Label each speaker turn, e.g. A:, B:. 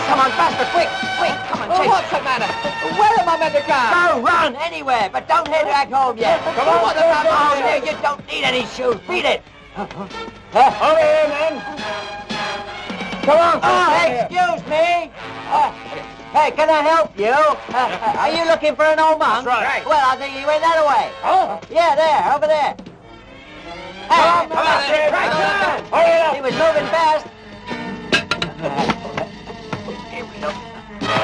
A: Come on, faster, quick, come on, chase.
B: What's the matter? Where am I meant to go?
A: Go, run, anywhere, but don't head back home yet.
B: Come on, what's the matter?
A: Oh, there, you don't need any shoes. Beat it.
B: Over here, man. Come on.
A: Oh, excuse me. Hey, can I help you? Are you looking for an old monk?
B: That's right.
A: Well, I think he went that way.
B: Oh.
A: Yeah, there, over there. Hey,
B: Come on,
A: hey,
B: right,
A: hey,
B: hurry it up.
A: he was moving fast.